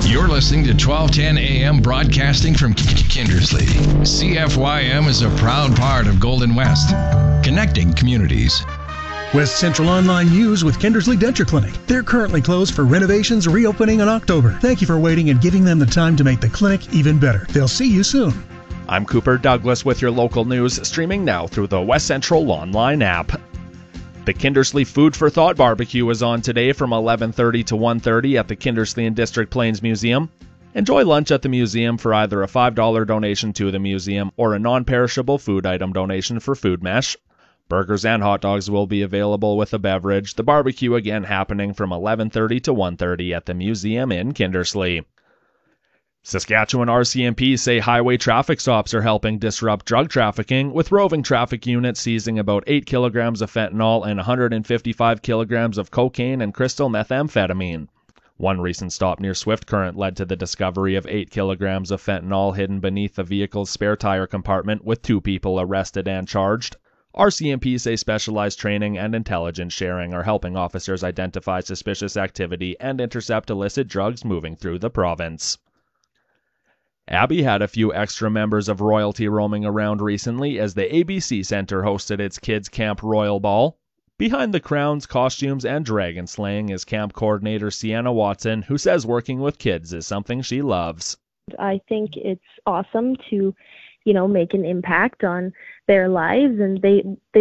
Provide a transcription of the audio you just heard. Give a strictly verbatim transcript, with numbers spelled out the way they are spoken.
You're listening to twelve ten A M broadcasting from Kindersley. C F Y M is a proud part of Golden West, connecting communities. West Central Online News with Kindersley Denture Clinic. They're currently closed for renovations, reopening in October. Thank you for waiting and giving them the time to make the clinic even better. They'll see you soon. I'm Cooper Douglas with your local news, streaming now through the West Central Online app. The Kindersley Food for Thought Barbecue is on today from eleven thirty to one thirty at the Kindersley and District Plains Museum. Enjoy lunch at the museum for either a five dollars donation to the museum or a non-perishable food item donation for Food Mesh. Burgers and hot dogs will be available with a beverage. The barbecue again happening from eleven thirty to one thirty at the museum in Kindersley. Saskatchewan R C M P say highway traffic stops are helping disrupt drug trafficking, with roving traffic units seizing about eight kilograms of fentanyl and one hundred fifty-five kilograms of cocaine and crystal methamphetamine. One recent stop near Swift Current led to the discovery of eight kilograms of fentanyl hidden beneath the vehicle's spare tire compartment, with two people arrested and charged. R C M P say specialized training and intelligence sharing are helping officers identify suspicious activity and intercept illicit drugs moving through the province. Abbey had a few extra members of royalty roaming around recently as the A B C Centre hosted its Kids Camp Royal Ball. Behind the crowns, costumes, and dragon slaying is camp coordinator Sienna Watson, who says working with kids is something she loves. I think it's awesome to, you know, make an impact on their lives, and they they